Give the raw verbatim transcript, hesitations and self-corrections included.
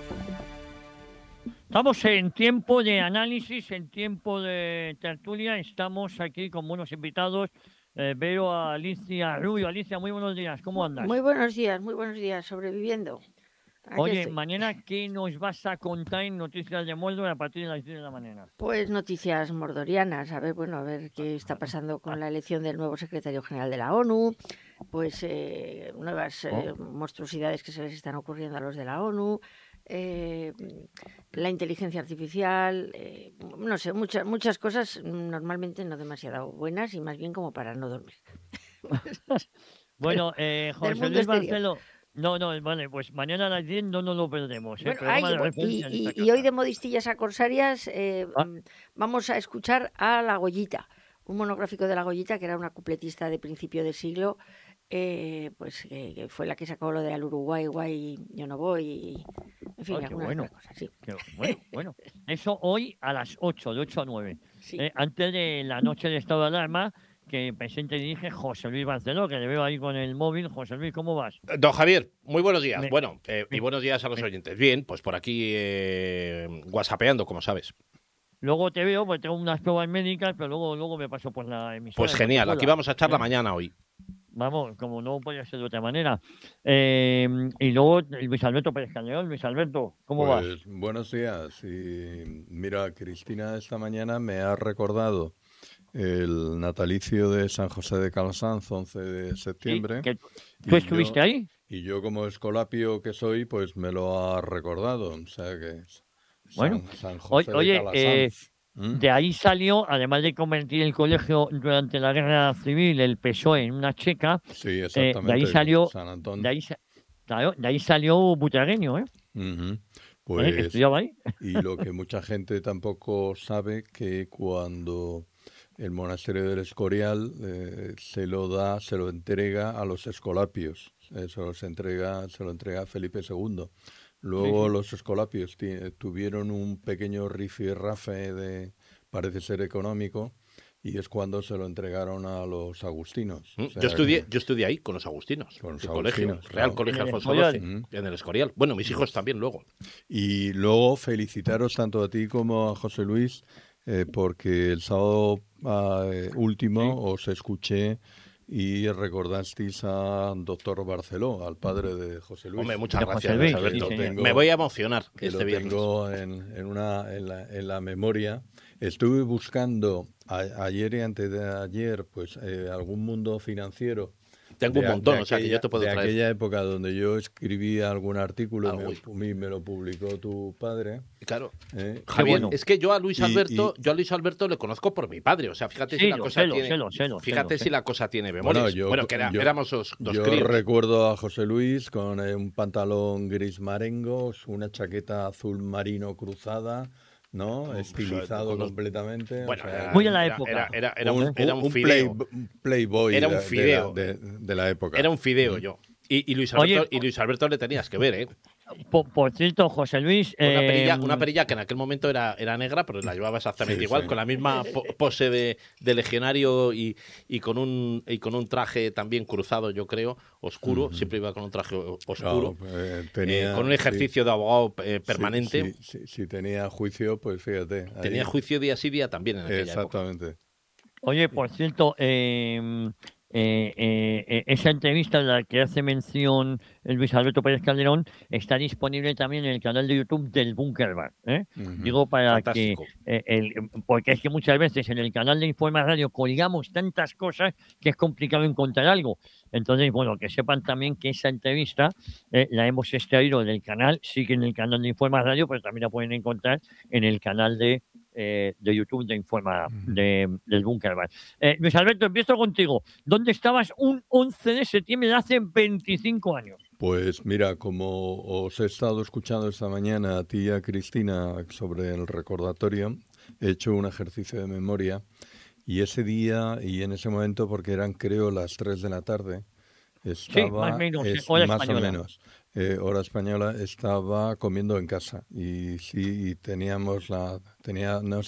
Estamos en tiempo de análisis, en tiempo de tertulia. Estamos aquí con buenos invitados. Eh, veo a Alicia Rubio. Alicia, muy buenos días. ¿Cómo Muy andas? buenos días, muy buenos días, sobreviviendo. Aquí Oye, estoy. mañana, ¿qué nos vas a contar en Noticias de Mordor a partir de las diez de la mañana? Pues noticias mordorianas, a ver, bueno, a ver qué está pasando con la elección del nuevo secretario general de la ONU, pues eh, nuevas Oh, eh, monstruosidades que se les están ocurriendo a los de la ONU, eh, la inteligencia artificial, eh, no sé, muchas muchas cosas mm, normalmente no demasiado buenas y más bien como para no dormir. Pero Bueno, eh, del José mundo Luis exterior. Barceló. No, no, vale, pues mañana a las diez no nos lo perdemos, ¿eh? Bueno, ay, Programa y, de bu- y- referencia en esta y- y hoy casa. de modistillas a corsarias eh, Ah, mm, vamos a escuchar a La Goyita, un monográfico de La Goyita, que era una cupletista de principio de siglo, eh, pues eh, que fue la que sacó lo de al Uruguay, guay, yo no voy, y, en fin, ay, qué algunas otras bueno. cosas, sí. Qué bueno, bueno. Eso hoy a las ocho, de ocho a nueve. Sí. Eh, antes de la noche de estado de alarma, que presente y dirige José Luis Barceló, que le veo ahí con el móvil. José Luis, ¿cómo vas? Don Javier, muy buenos días. Me, Bueno, eh, y me- buenos días a los me- oyentes. Bien, pues por aquí eh, whatsappeando, como sabes. Luego te veo, porque tengo unas pruebas médicas, pero luego, luego me paso por la emisora Pues y no te genial, aquí cuelas. vamos a echar la ¿Eh? mañana hoy. Vamos, como no podía ser de otra manera. Eh, y luego Luis Alberto Pérez Calderón. Luis Alberto, ¿cómo vas? Pues buenos días. Y mira, Cristina esta mañana me ha recordado el natalicio de San José de Calasanz, once de Sí, septiembre, que tú tú y estuviste yo, ahí. y yo como escolapio que soy, pues me lo ha recordado. O sea que es Bueno, San, San oy- José de oye, eh, Calasanz. ¿Mm? de ahí salió, además de convertir el colegio durante la guerra civil, el P S O E en una checa, Sí, eh, de ahí exactamente, salió, San de Antón. ahí, sa- claro, de ahí salió Butragueño, ¿eh? Ujú. ¿Eh? Pues, Estudiaba ahí. y lo que mucha gente tampoco sabe, que cuando el monasterio del Escorial eh, se lo da, se lo entrega a los escolapios, eh, se los entrega, se lo entrega a Felipe segundo. Sí, Luego sí. los escolapios ti- tuvieron un pequeño rifirrafe de, parece ser económico, y es cuando se lo entregaron a los agustinos. O ¿Mm? Yo sea estudié, que yo estudié ahí con los agustinos, con los el colegio, agustinos, Real claro. En Colegio el Alfonso Escorial. doce, Mm. en el Escorial. Bueno, mis hijos Pues, también luego. y luego felicitaros tanto a ti como a José Luis, eh, porque el sábado ah, eh, Sí. último os escuché y recordasteis a doctor Barceló, al padre de José Hombre, Luis. muchas De O José gracias, sea, Luis Luis, que sí, Alberto. lo señor. Me tengo, voy a emocionar que este lo viernes. tengo en, en una, en la, en la memoria. Estuve buscando a- ayer y antes de ayer, pues eh, algún mundo financiero Tengo un de, a- de montón, o sea que yo aquella, te puedo de traer aquella época donde yo escribía algún artículo y me, algo. lo- y me lo publicó tu padre. Claro. ¿eh? Qué Javier, bueno. Y, es que yo a Luis y, Alberto, y, yo a Luis Alberto le conozco por mi padre. O sea, fíjate si Sí, la lo cosa sé, lo sé, tiene, lo sé, lo sé, lo fíjate si sé. la cosa tiene bueno, memorias. yo, Bueno, que era- yo, éramos dos, dos yo críos. recuerdo a José Luis con eh, un pantalón gris marengo, una chaqueta azul marino cruzada, ¿no? Mm, pues, eh, Estilizado con los- completamente. O bueno, sea, era, Muy a que la era, era, época. era, era un, un, ¿Eh? era un, un un play- fideo. un playboy Era un de, de la, fideo. de, de la Era época. un fideo ¿Mm? yo. Y, y Luis Oye, Alberto, y Luis Alberto le tenías que ver, ¿eh? por, por cierto, José Luis, Con una eh, perilla, una perilla que en aquel momento era, era negra, pero la llevaba exactamente Sí, igual, sí. con la misma po- pose de, de legionario y, y con un y con un traje también cruzado, yo creo, oscuro. Ujú. Siempre iba con un traje o- oscuro, Claro, eh, eh, con tenía, un sí, ejercicio de abogado eh, sí, permanente. sí, sí, sí tenía juicio, pues fíjate, Tenía ahí, juicio día sí día también en aquella época. exactamente. oye, por cierto, em, eh, eh, eh, esa entrevista en la que hace mención el Luis Alberto Pérez Calderón está disponible también en el canal de YouTube del Bunker Bar, ¿eh? Ujú. Digo para que, Fantástico. eh, el, porque es que muchas veces en el canal de Informa Radio colgamos tantas cosas que es complicado encontrar algo. Entonces, bueno, que sepan también que esa entrevista eh, la hemos extraído del canal, sí que en el canal de Informa Radio, pero también la pueden encontrar en el canal de eh, de YouTube de Informa Ujú. de, del Búnker Bar. Eh, Luis Alberto, empiezo contigo. ¿Dónde estabas un once de septiembre de hace veinticinco años? Pues mira, como os he estado escuchando esta mañana a ti y a Cristina sobre el recordatorio, he hecho un ejercicio de memoria y ese día y en ese momento, porque eran creo las tres de la tarde, Sí, más o estaba, menos, eh, es hora más o española. menos, eh, hora española, estaba comiendo en casa y sí, y teníamos la, tenía, no